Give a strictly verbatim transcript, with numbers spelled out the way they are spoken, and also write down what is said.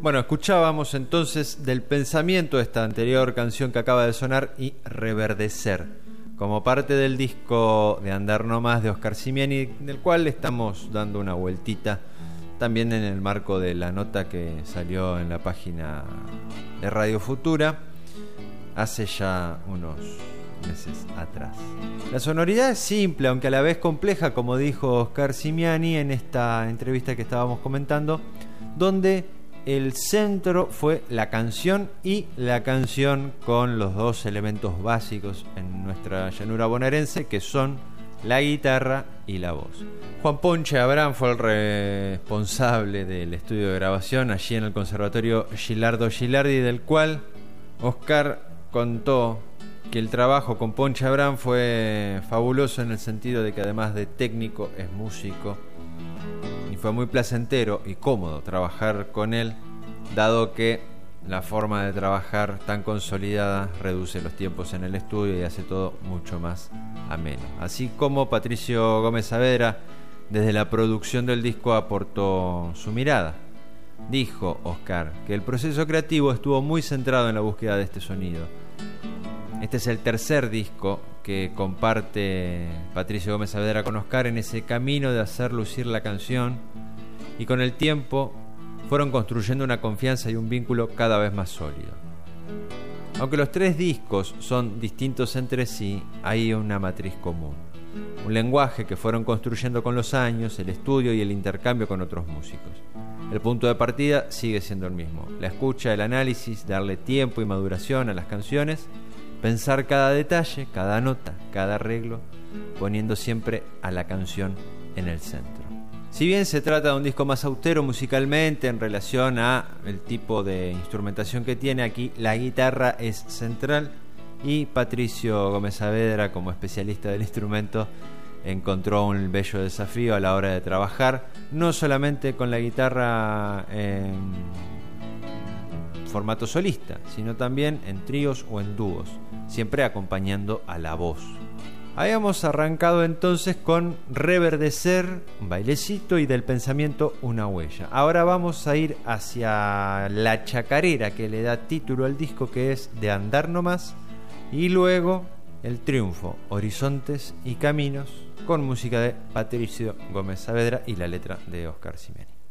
Bueno, escuchábamos entonces Del Pensamiento, esta anterior canción que acaba de sonar, y Reverdecer, como parte del disco de Andar No Más de Oscar Simiani, del cual estamos dando una vueltita también en el marco de la nota que salió en la página de Radio Futura hace ya unos meses atrás. La sonoridad es simple, aunque a la vez compleja, como dijo Oscar Simiani en esta entrevista que estábamos comentando, donde el centro fue la canción, y la canción con los dos elementos básicos en nuestra llanura bonaerense, que son la guitarra y la voz. Juan Ponche Abraham fue el responsable del estudio de grabación allí en el Conservatorio Gilardo Gilardi, del cual Oscar contó que el trabajo con Ponche Abraham fue fabuloso en el sentido de que además de técnico es músico, y fue muy placentero y cómodo trabajar con él, dado que la forma de trabajar tan consolidada reduce los tiempos en el estudio y hace todo mucho más ameno. Así como Patricio Gómez Saavedra, desde la producción del disco, aportó su mirada. Dijo Oscar que el proceso creativo estuvo muy centrado en la búsqueda de este sonido. Este es el tercer disco que comparte Patricio Gómez Saavedra con Oscar en ese camino de hacer lucir la canción, y con el tiempo fueron construyendo una confianza y un vínculo cada vez más sólido. Aunque los tres discos son distintos entre sí, hay una matriz común, un lenguaje que fueron construyendo con los años, el estudio y el intercambio con otros músicos. El punto de partida sigue siendo el mismo: la escucha, el análisis, darle tiempo y maduración a las canciones, pensar cada detalle, cada nota, cada arreglo, poniendo siempre a la canción en el centro. Si bien se trata de un disco más austero musicalmente en relación a el tipo de instrumentación que tiene, aquí la guitarra es central, y Patricio Gómez Saavedra, como especialista del instrumento, encontró un bello desafío a la hora de trabajar, no solamente con la guitarra en formato solista, sino también en tríos o en dúos, siempre acompañando a la voz. Habíamos arrancado entonces con Reverdecer, un bailecito, y Del Pensamiento, una huella. Ahora vamos a ir hacia la chacarera que le da título al disco, que es De Andar No Más, y luego El Triunfo, Horizontes y Caminos, con música de Patricio Gómez Saavedra y la letra de Oscar Simiani.